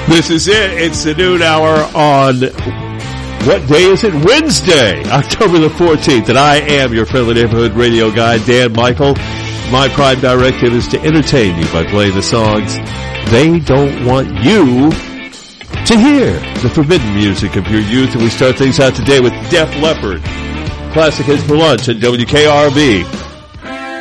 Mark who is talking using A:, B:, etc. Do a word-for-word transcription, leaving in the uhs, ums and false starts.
A: This is it. It's the noon hour on, what day is it? Wednesday, October the fourteenth. And I am your friendly neighborhood radio guy, Dan Michael. My prime directive is to entertain you by playing the songs they don't want you to hear. The forbidden music of your youth. And we start things out today with Def Leppard. Classic Hits for Lunch at W K R B.